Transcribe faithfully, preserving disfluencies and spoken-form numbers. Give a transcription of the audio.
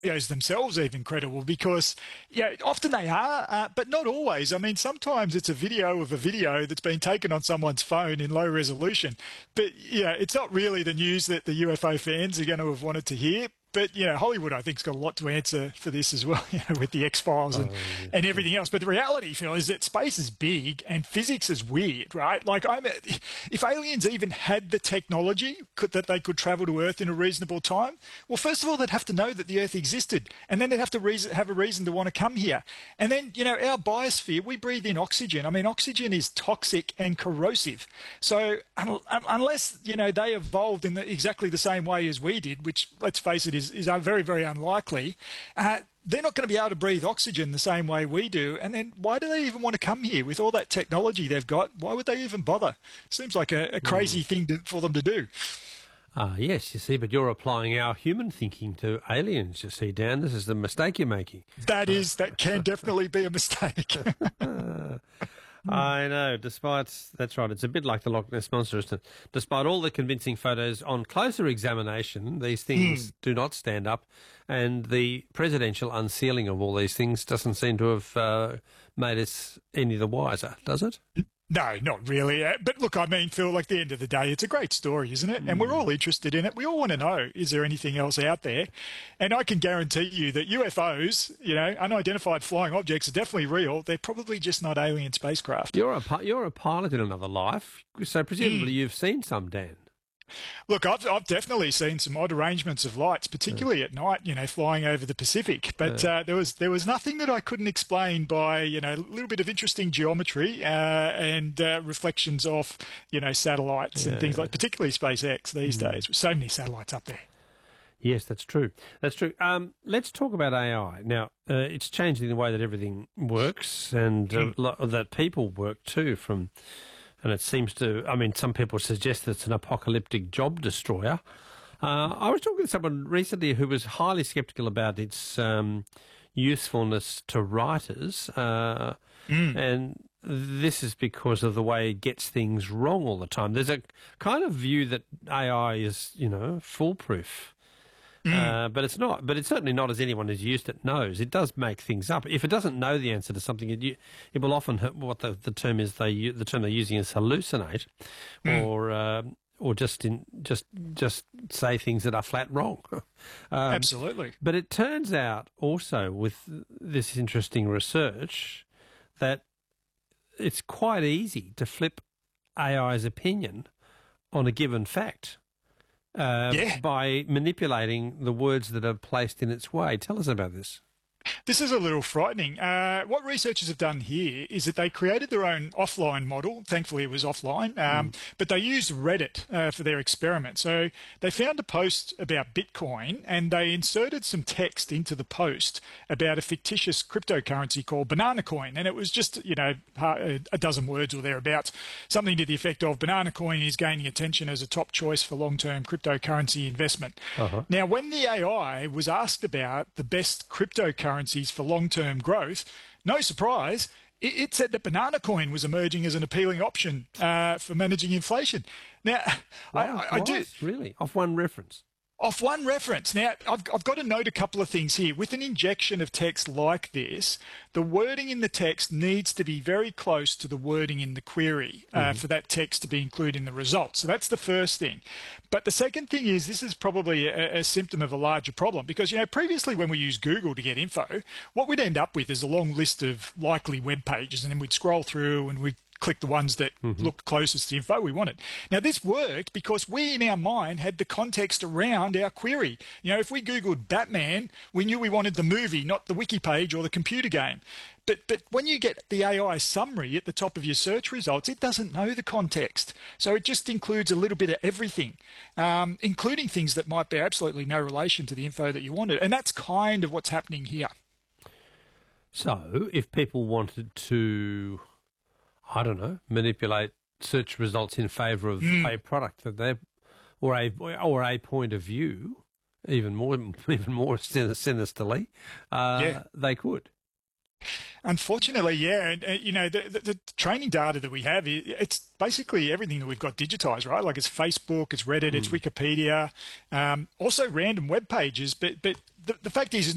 videos themselves even credible because, yeah, often they are, uh, but not always. I mean, sometimes it's a video of a video that's been taken on someone's phone in low resolution. But, yeah, it's not really the news that the U F O fans are going to have wanted to hear. But, you know, Hollywood, I think, has got a lot to answer for this as well, you know, with the X-Files and, Oh, yeah. and everything else. But the reality, Phil, is that space is big and physics is weird, right? Like, I'm, if aliens even had the technology could, that they could travel to Earth in a reasonable time, well, first of all, they'd have to know that the Earth existed. And then they'd have to reason, have a reason to want to come here. And then, you know, our biosphere, we breathe in oxygen. I mean, oxygen is toxic and corrosive. So un unless, you know, they evolved in the, exactly the same way as we did, which, let's face it, is, is very, very unlikely, uh, they're not going to be able to breathe oxygen the same way we do. And then why do they even want to come here with all that technology they've got? Why would they even bother? Seems like a, a crazy mm. thing to, for them to do. Ah, yes, you see, but you're applying our human thinking to aliens, you see, Dan. This is the mistake you're making. That is, that can definitely be a mistake. I know, despite, that's right, it's a bit like the Loch Ness Monster, isn't it? Despite all the convincing photos, on closer examination, these things mm. do not stand up, and the presidential unsealing of all these things doesn't seem to have uh, made us any the wiser, does it? No, not really. Uh, But look, I mean, Phil, like, at the end of the day, it's a great story, isn't it? And we're all interested in it. We all want to know, is there anything else out there? And I can guarantee you that U F Os, you know, unidentified flying objects, are definitely real. They're probably just not alien spacecraft. You're a, you're a pilot in another life, so presumably mm. you've seen some, Dan. Look, I've, I've definitely seen some odd arrangements of lights, particularly yeah. at night, you know, flying over the Pacific. But yeah. uh, there was there was nothing that I couldn't explain by, you know, a little bit of interesting geometry uh, and uh, reflections off, you know, satellites yeah, and things yeah. like, particularly SpaceX these mm. days. With so many satellites up there. Yes, that's true. That's true. Um, let's talk about A I. Now, uh, it's changing the way that everything works and uh, mm. that people work too from... And it seems to, I mean, some people suggest that it's an apocalyptic job destroyer. Uh, I was talking to someone recently who was highly sceptical about its um, usefulness to writers. Uh, mm. And this is because of the way it gets things wrong all the time. There's a kind of view that A I is, you know, foolproof. Mm. Uh, but it's not. But it's certainly not as anyone who's used it knows. It does make things up. If it doesn't know the answer to something, it, it will often, what the, the term is, they the term they're using is hallucinate, mm. or uh, or just in just just say things that are flat wrong. um, Absolutely. But it turns out also with this interesting research that it's quite easy to flip A I's opinion on a given fact. Uh, yeah. By manipulating the words that are placed in its way. Tell us about this. This is a little frightening. Uh, what researchers have done here is that they created their own offline model. Thankfully, it was offline, um, mm. but they used Reddit uh, for their experiment. So they found a post about Bitcoin and they inserted some text into the post about a fictitious cryptocurrency called Banana Coin. And it was just, you know, a dozen words or thereabouts, something to the effect of Banana Coin is gaining attention as a top choice for long-term cryptocurrency investment. Uh-huh. Now, when the A I was asked about the best cryptocurrency currencies for long-term growth, no surprise, it, it said that Banana Coin was emerging as an appealing option uh, for managing inflation. Now, wow, I, I, I do really off one reference. Off one reference. Now, I've, I've got to note a couple of things here. With an injection of text like this, the wording in the text needs to be very close to the wording in the query uh, mm-hmm. for that text to be included in the results. So that's the first thing. But the second thing is this is probably a, a symptom of a larger problem because, you know, previously when we used Google to get info, what we'd end up with is a long list of likely web pages and then we'd scroll through and we'd click the ones that mm-hmm. looked closest to the info we wanted. Now, this worked because we, in our mind, had the context around our query. You know, if we Googled Batman, we knew we wanted the movie, not the wiki page or the computer game. But, but when you get the A I summary at the top of your search results, it doesn't know the context. So it just includes a little bit of everything, um, including things that might bear absolutely no relation to the info that you wanted. And that's kind of what's happening here. So if people wanted to... I don't know, manipulate search results in favour of mm. a product that they, or a or a point of view, even more even more sinisterly, uh, yeah. they could. Unfortunately, yeah. And, uh, you know, the, the, the training data that we have, it's basically everything that we've got digitized, right? Like it's Facebook, it's Reddit, mm. it's Wikipedia, um, also random web pages. But, but the, the fact is,